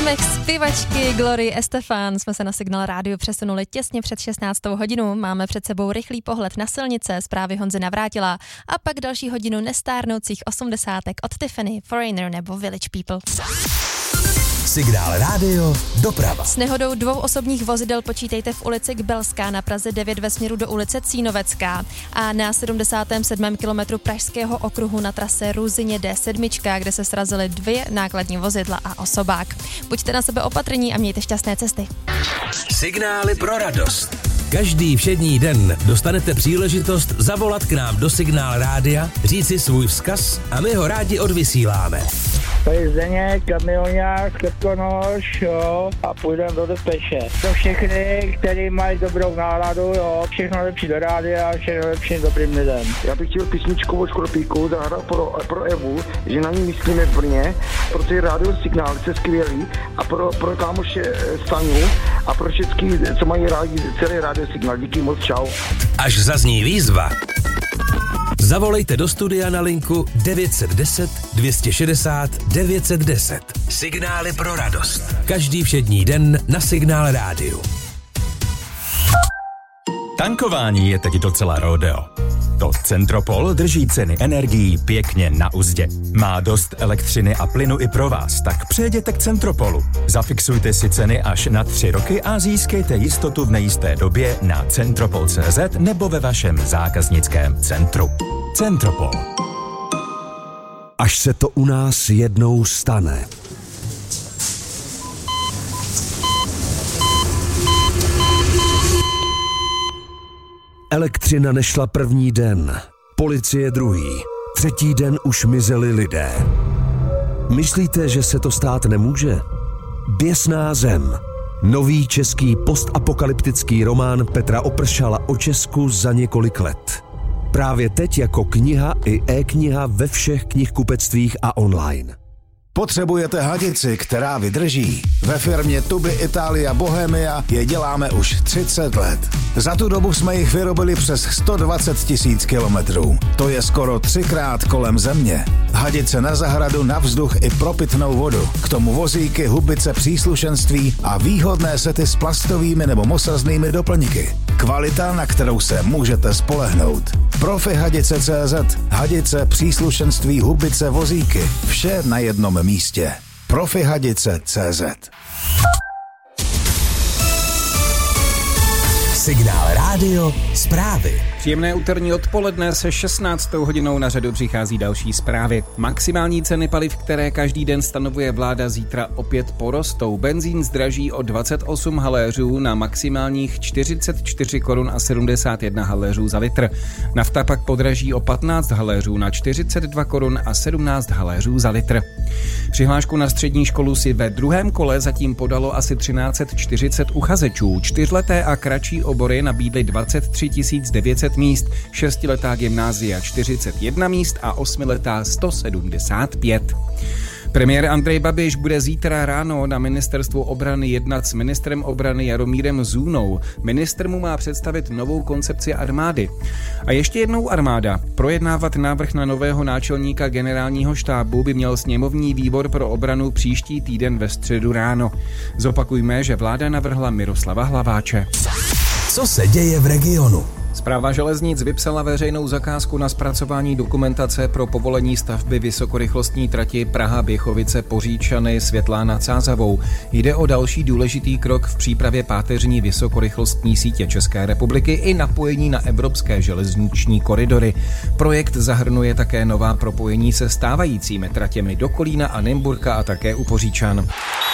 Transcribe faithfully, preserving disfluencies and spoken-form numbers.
Příběh zpěvačky Glorie Estefan jsme se na Signál rádiu přesunuli těsně před šestnáctou hodinu. Máme před sebou rychlý pohled na silnice, zprávy Honzy Navrátila a pak další hodinu nestárnoucích osmdesátek od Tiffany, Foreigner nebo Village People. Signál rádio, doprava. S nehodou dvou osobních vozidel počítejte v ulici Kbelská na Praze devět ve směru do ulice Cínovecká a na sedmdesátém sedmém kilometru Pražského okruhu na trase Ruzyně D sedm, kde se srazily dvě nákladní vozidla a osobák. Buďte na sebe opatrní a mějte šťastné cesty. Signály pro radost. Každý všední den dostanete příležitost zavolat k nám do Signál rádia, říci svůj vzkaz a my ho rádi odvysíláme. To je Zdeněk, kamionák, Krkonoš, jo, a půjdeme do Despeče. To všechny, který mají dobrou náladu, jo, všechno lepší do rádia a všechno lepší dobrým lidem. Já bych chtěl písničku od Škorpíku zahrát pro, pro Evu, že na ní myslíme v Brně, protože rádio Signál je skvělý a pro, pro kámoše Staňu a pro všechny, co mají rádi celý rádio Signál. Díky moc, čau. Až zazní výzva, zavolejte do studia na linku devět set deset dvě šedesát devět set deset. Signály pro radost. Každý všední den na Signál rádiu. Tankování je teď docela rodeo. To Centropol drží ceny energií pěkně na uzdě. Má dost elektřiny a plynu i pro vás, tak přejděte k Centropolu. Zafixujte si ceny až na tři roky a získejte jistotu v nejisté době na centropol tečka cé zet nebo ve vašem zákaznickém centru. Centropol. Až se to u nás jednou stane. Elektřina nešla první den, policie druhý, třetí den už mizeli lidé. Myslíte, že se to stát nemůže? Běsná zem. Nový český postapokalyptický román Petra Opršala o Česku za několik let. Právě teď jako kniha i e-kniha ve všech knihkupectvích a online. Potřebujete hadici, která vydrží? Ve firmě Tuby Italia Bohemia je děláme už třicet let. Za tu dobu jsme jich vyrobili přes sto dvacet tisíc kilometrů. To je skoro třikrát kolem země. Hadice na zahradu, na vzduch i pro pitnou vodu. K tomu vozíky, hubice, příslušenství a výhodné sety s plastovými nebo mosaznými doplňky. Kvalita, na kterou se můžete spolehnout. Profi Hadice tečka cé zet. Hadice, příslušenství, hubice, vozíky. Vše na jednom místě. Profi Hadice tečka cé zet. Signál rádio, zprávy. Příjemné úterní odpoledne se šestnáctou hodinou na řadu přichází další zprávy. Maximální ceny paliv, které každý den stanovuje vláda, zítra opět porostou. Benzín zdraží o dvacet osm haléřů na maximálních čtyřicet čtyři korun a sedmdesát jedna haléřů za litr. Nafta pak podraží o patnáct haléřů na čtyřicet dva korun a sedmnáct haléřů za litr. Přihlášku na střední školu si ve druhém kole zatím podalo asi třináct set čtyřicet uchazečů. Čtyřleté a kratší obory nabídly dvacet tři tisíc devět set míst, šestiletá gymnázia čtyřicet jedna míst a osmiletá sto sedmdesát pět. Premiér Andrej Babiš bude zítra ráno na ministerstvu obrany jednat s ministrem obrany Jaromírem Zůnou. Ministr mu má představit novou koncepci armády. A ještě jednou armáda. Projednávat návrh na nového náčelníka generálního štábu by měl sněmovní výbor pro obranu příští týden ve středu ráno. Zopakujme, že vláda navrhla Miroslava Hlaváče. Co se děje v regionu? Správa železnic vypsala veřejnou zakázku na zpracování dokumentace pro povolení stavby vysokorychlostní trati Praha-Běchovice-Poříčany Světlá nad Sázavou. Jde o další důležitý krok v přípravě páteřní vysokorychlostní sítě České republiky i napojení na evropské železniční koridory. Projekt zahrnuje také nová propojení se stávajícími tratěmi do Kolína a Nymburka a také u Poříčan.